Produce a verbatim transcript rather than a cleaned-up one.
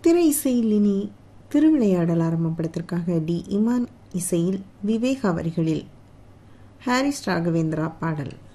திரை இசையில் இனி திருவிளையாடல் ஆரம்பம் படத்திற்காக டி இமான் இசையில் விவேக் அவர்களில் ஹாரிஸ் ராகவேந்திரா பாடல்.